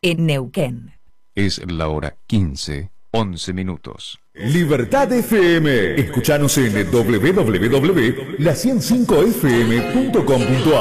en Neuquén. Es la hora 15:11. Libertad FM. Escuchanos en www.la105fm.com.ar.